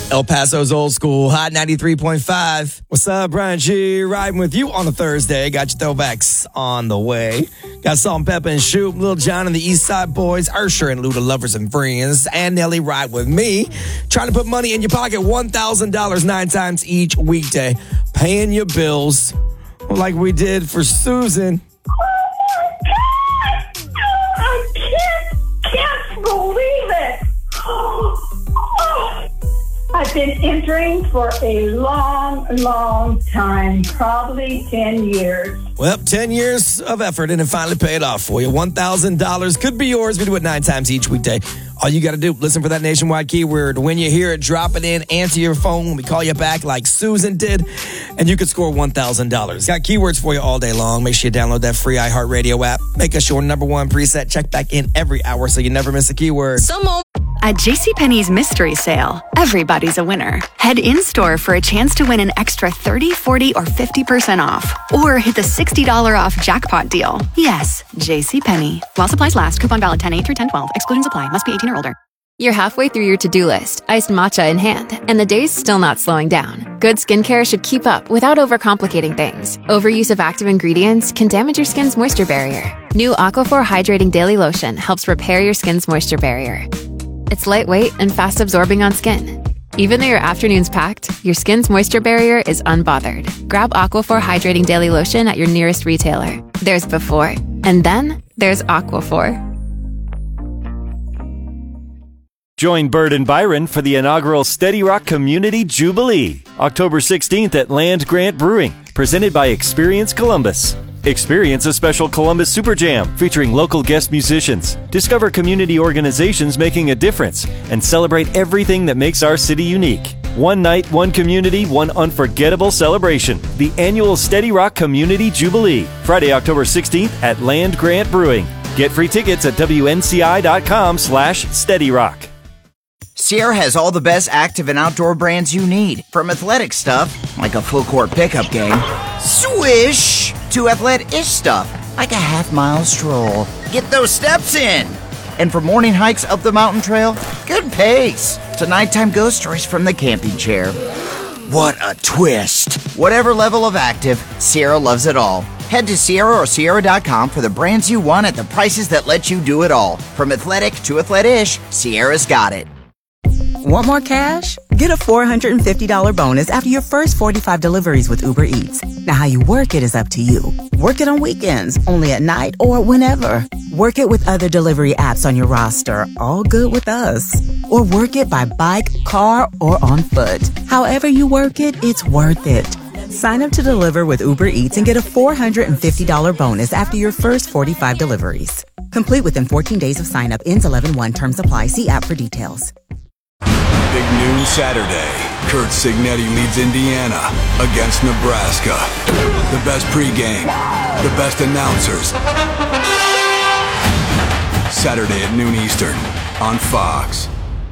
El Paso's Old School, Hot 93.5. What's up, Brian G? Riding with you on a Thursday. Got your throwbacks on the way. Got Salt-N-Pepa and Shoop, Lil Jon and the East Side Boys, Usher and Luda Lovers and Friends, and Nelly Ride With Me. Trying to put money in your pocket, $1,000 9 times each weekday. Paying your bills like we did for Susan. I can't believe it. I've been entering for a long time, probably 10 years. Well, 10 years of effort, and it finally paid off for you. $1,000 could be yours. We do it 9 times each weekday. All you got to do, listen for that nationwide keyword. When you hear it, drop it in, answer your phone when we call you back like Susan did, and you could score $1,000. Got keywords for you all day long. Make sure you download that free iHeartRadio app. Make us your number one preset. Check back in every hour so you never miss a keyword. At JCPenney's Mystery Sale, everybody's a winner. Head in-store for a chance to win an extra 30, 40, or 50% off. Or hit the $60 off jackpot deal. Yes, JCPenney. While supplies last, coupon valid 10/8 through 10/12. Exclusions apply. Must be 18 or older. You're halfway through your to-do list, iced matcha in hand, and the day's still not slowing down. Good skincare should keep up without overcomplicating things. Overuse of active ingredients can damage your skin's moisture barrier. New Aquaphor Hydrating Daily Lotion helps repair your skin's moisture barrier. It's lightweight and fast-absorbing on skin. Even though your afternoon's packed, your skin's moisture barrier is unbothered. Grab Aquaphor Hydrating Daily Lotion at your nearest retailer. There's before, and then there's Aquaphor. Join Bird and Byron for the inaugural Steady Rock Community Jubilee, October 16th at Land Grant Brewing, presented by Experience Columbus. Experience a special Columbus Super Jam featuring local guest musicians. Discover community organizations making a difference and celebrate everything that makes our city unique. One night, one community, one unforgettable celebration. The annual Steady Rock Community Jubilee, Friday, October 16th at Land Grant Brewing. Get free tickets at WNCI.com/SteadyRock. Sierra has all the best active and outdoor brands you need. From athletic stuff, like a full court pickup game, swish, to athlete-ish stuff, like a half-mile stroll. Get those steps in. And for morning hikes up the mountain trail, good pace. To nighttime ghost stories from the camping chair. What a twist. Whatever level of active, Sierra loves it all. Head to Sierra or Sierra.com for the brands you want at the prices that let you do it all. From athletic to athlete-ish, Sierra's got it. Want more cash? Get a $450 bonus after your first 45 deliveries with Uber Eats. Now, how you work it is up to you. Work it on weekends, only at night, or whenever. Work it with other delivery apps on your roster, all good with us. Or work it by bike, car, or on foot. However you work it, it's worth it. Sign up to deliver with Uber Eats and get a $450 bonus after your first 45 deliveries. Complete within 14 days of sign up. Ends 11/1. Terms apply. See app for details. Big noon Saturday. Kurt Signetti leads Indiana against Nebraska. The best pregame, the best announcers. Saturday at noon Eastern on Fox.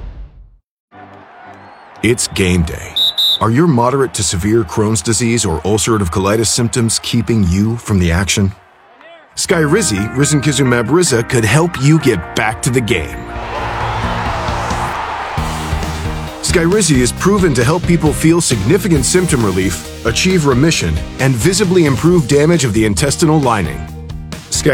It's game day. Are your moderate to severe Crohn's disease or ulcerative colitis symptoms keeping you from the action? Skyrizi, risankizumab Riza, could help you get back to the game. Skyrizi is proven to help people feel significant symptom relief, achieve remission, and visibly improve damage of the intestinal lining.